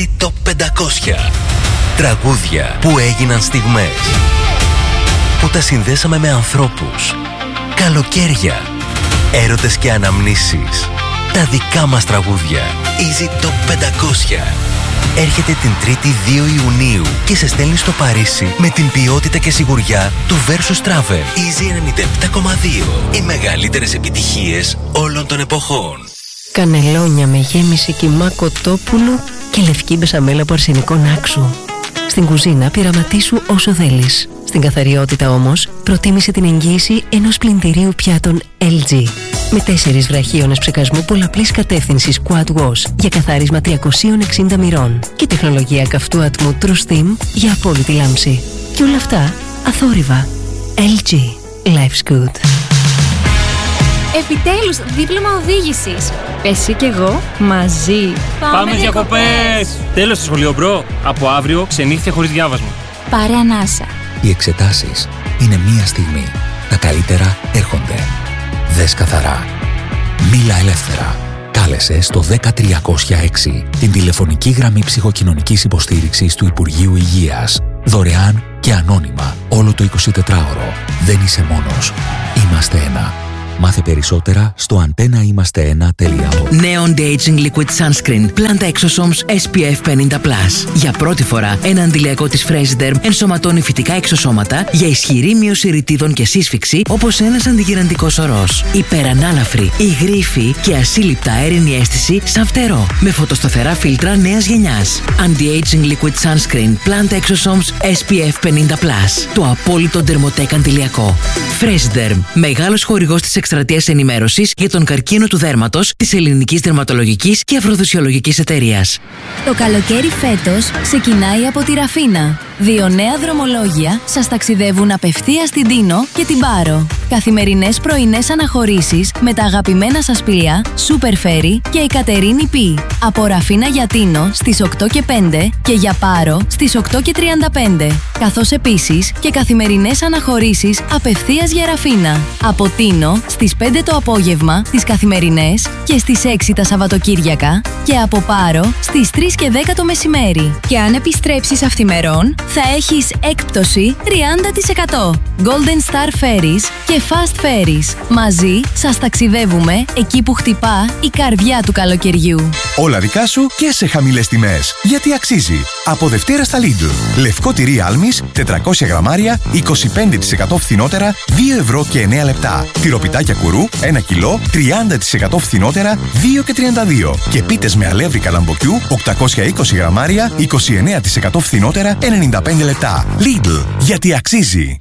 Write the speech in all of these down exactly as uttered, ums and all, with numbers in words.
Easy Top πεντακόσια. Τραγούδια που έγιναν στιγμές, που τα συνδέσαμε με ανθρώπους, καλοκαίρια, έρωτες και αναμνήσεις. Τα δικά μας τραγούδια. Easy Top πεντακόσια. Έρχεται την Τρίτη δύο Ιουνίου και σε στέλνει στο Παρίσι με την ποιότητα και σιγουριά του Versus Travel. Easy ενενήντα επτά κόμμα δύο. Οι μεγαλύτερες επιτυχίες όλων των εποχών. Κανελόνια με γέμιση κιμά κοτόπουλου και λευκή μπεσαμέλα από αρσενικό νάξου. Στην κουζίνα πειραματίσου όσο θέλεις. Στην καθαριότητα όμως, προτίμησε την εγγύηση ενός πλυντηρίου πιάτων ελ τζι. Με τέσσερις βραχίονες ψεκασμού πολλαπλής κατεύθυνσης Quad Wash για καθάρισμα τριακόσια εξήντα μοιρών και τεχνολογία καυτού ατμού True Steam για απόλυτη λάμψη. Και όλα αυτά αθόρυβα. ελ τζι. Life's good. Επιτέλους, δίπλωμα οδήγησης. Εσύ και εγώ μαζί. Πάμε, Πάμε διακοπές! Τέλος στο σχολείο, μπρο. Από αύριο ξενύχια χωρίς διάβασμα. Πάρε ανάσα. Οι εξετάσεις είναι μία στιγμή. Τα καλύτερα έρχονται. Δες καθαρά. Μίλα ελεύθερα. Κάλεσε στο δέκα τριακόσια έξι την τηλεφωνική γραμμή ψυχοκοινωνικής υποστήριξης του Υπουργείου Υγείας. Δωρεάν και ανώνυμα όλο το εικοσιτετράωρο. Δεν είσαι μόνος. Είμαστε ένα. Μάθε περισσότερα στο αντένα είμαστε ένα τελεία org. Νέο Anti-Aging Liquid Sunscreen Planta Exosomes ες πι εφ πενήντα πλας. Για πρώτη φορά, ένα αντιλιακό της Fresiderm ενσωματώνει φυτικά εξωσώματα για ισχυρή μείωση ρητίδων και σύσφυξη, όπως ένας αντιγυραντικός ορός. Υπερανάλαφρη, υγρήφη και ασύλληπτα αέρινη αίσθηση σαν φτερό. Με φωτοσταθερά φίλτρα νέας γενιάς. Anti-Aging Liquid Sunscreen Planta Exosomes ες πι εφ πενήντα πλας. Το απόλυτο ντερμοτέκ αντιλιακό. Fresiderm, μεγάλος χορηγός της εκστρατείας ενημέρωσης για τον καρκίνο του δέρματος της Ελληνικής Δερματολογικής και Αφροδισιολογικής Εταιρείας. Το καλοκαίρι φέτος ξεκινάει από τη Ραφίνα. Δύο νέα δρομολόγια σας ταξιδεύουν απευθείας στην Τίνο και την Πάρο. Καθημερινές πρωινές αναχωρήσεις με τα αγαπημένα σας πλοία Super Ferry και η Κατερίνη Πι. Από Ραφίνα για Τίνο στις οκτώ και πέντε και για Πάρο στις οκτώ και τριάντα πέντε. Καθώς επίσης και καθημερινές αναχωρήσεις απευθείας για Ραφίνα. Από Τίνο στις πέντε το απόγευμα τις καθημερινές και στις έξι τα Σαββατοκύριακα και από Πάρο στις τρεις και δέκα το μεσημέρι. Και αν επιστρέψεις αυθημερών θα έχεις έκπτωση τριάντα τοις εκατό. Golden Star Ferries και Fast Ferries. Μαζί σας ταξιδεύουμε εκεί που χτυπά η καρδιά του καλοκαιριού. Όλα δικά σου και σε χαμηλές τιμές. Γιατί αξίζει. Από Δευτέρα στα Lidl. Λευκό τυρί άλμης τετρακόσια γραμμάρια είκοσι πέντε τοις εκατό φθηνότερα δύο ευρώ και εννέα λεπτά. Τυροπιτάκια κουρού ένα κιλό τριάντα τοις εκατό φθηνότερα δύο και τριάντα δύο. Και πίτες με αλεύρι καλαμποκιού οκτακόσια είκοσι γραμμάρια είκοσι εννέα τοις εκατό φθηνότερα ενενήντα πέντε λεπτά. Lidl. Γιατί αξίζει.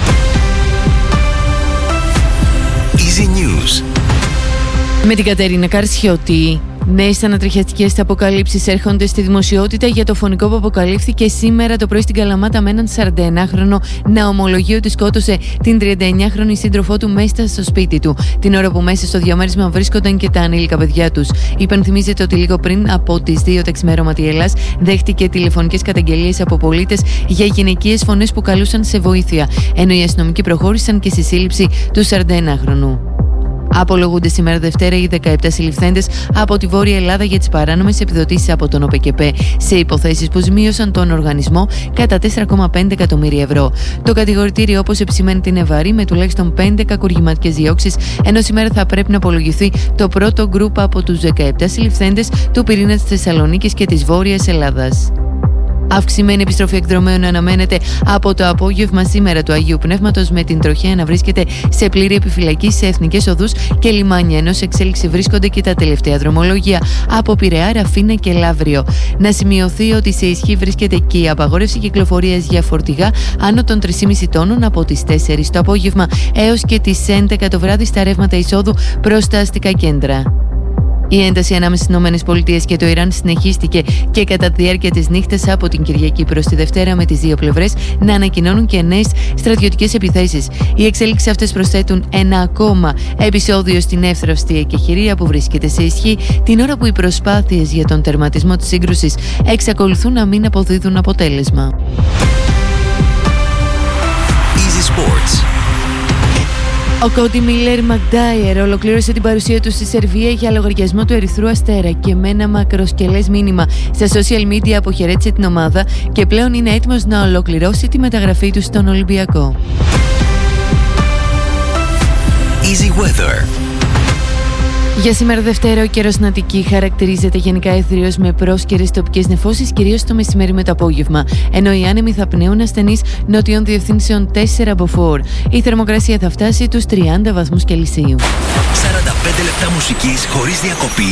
Easy News. Με την Κατερίνα Καρσιώτη. Νέες ανατριχιαστικές αποκαλύψεις έρχονται στη δημοσιότητα για το φωνικό που αποκαλύφθηκε σήμερα το πρωί στην Καλαμάτα με έναν σαρανταενάχρονο να ομολογεί ότι σκότωσε την τριανταεννιάχρονη σύντροφό του μέσα στο σπίτι του, την ώρα που μέσα στο διαμέρισμα βρίσκονταν και τα ανήλικα παιδιά τους. Υπενθυμίζεται ότι λίγο πριν από τις δύο τα ξημέρωμα η Ελλάς δέχτηκε τηλεφωνικές καταγγελίες από πολίτες για γυναικείες φωνές που καλούσαν σε βοήθεια, ενώ οι αστυνομικοί προχώρησαν και στη σύλληψη του σαρανταενάχρονου. Απολογούνται σήμερα Δευτέρα οι δεκαεπτά συλληφθέντες από τη Βόρεια Ελλάδα για τις παράνομες επιδοτήσεις από τον ΟΠΕΚΕΠΕ σε υποθέσεις που ζημίωσαν τον οργανισμό κατά τέσσερα κόμμα πέντε εκατομμύρια ευρώ. Το κατηγορητήριο, όπως επισημαίνεται, είναι βαρύ με τουλάχιστον πέντε κακουργηματικές διώξεις, ενώ σήμερα θα πρέπει να απολογηθεί το πρώτο γκρουπ από τους δεκαεπτά συλληφθέντες του πυρήνα της Θεσσαλονίκης και της Βόρειας Ελλάδας. Αυξημένη επιστροφή εκδρομέων αναμένεται από το απόγευμα σήμερα του Αγίου Πνεύματος, με την τροχέα να βρίσκεται σε πλήρη επιφυλακή σε εθνικές οδούς και λιμάνια, ενώ σε εξέλιξη βρίσκονται και τα τελευταία δρομολόγια από Πειραιά, Ραφίνα και Λαύριο. Να σημειωθεί ότι σε ισχύ βρίσκεται και η απαγόρευση κυκλοφορίας για φορτηγά άνω των τρία κόμμα πέντε τόνων από τις τέσσερις το απόγευμα έως και τις έντεκα το βράδυ στα ρεύματα εισόδου προς τα αστικά κέντρα. Η ένταση ανάμεσα στις ΗΠΑ και το Ιράν συνεχίστηκε και κατά τη διάρκεια της νύχτας από την Κυριακή προς τη Δευτέρα, με τις δύο πλευρές να ανακοινώνουν και νέες στρατιωτικές επιθέσεις. Οι εξέλιξεις αυτές προσθέτουν ένα ακόμα επεισόδιο στην εύθραυστη εκεχηρία που βρίσκεται σε ισχύ την ώρα που οι προσπάθειες για τον τερματισμό της σύγκρουσης εξακολουθούν να μην αποδίδουν αποτέλεσμα. Easy Sports. Ο Κόντι Μίλερ Μακντάιερ ολοκλήρωσε την παρουσία του στη Σερβία για λογαριασμό του Ερυθρού Αστέρα και με ένα μακροσκελές μήνυμα στα social media αποχαιρέτησε την ομάδα και πλέον είναι έτοιμος να ολοκληρώσει τη μεταγραφή του στον Ολυμπιακό. Easy Weather. Για σήμερα Δευτέρα, ο καιρός στην Αττική χαρακτηρίζεται γενικά αιθρίως με πρόσκαιρες τοπικές νεφώσεις, κυρίως το μεσημέρι με το απόγευμα, ενώ οι άνεμοι θα πνέουν ασθενείς νότιων διευθύνσεων τέσσερα από φορ. Η θερμοκρασία θα φτάσει τους τριάντα βαθμούς Κελσίου. σαράντα πέντε λεπτά μουσικής χωρίς διακοπή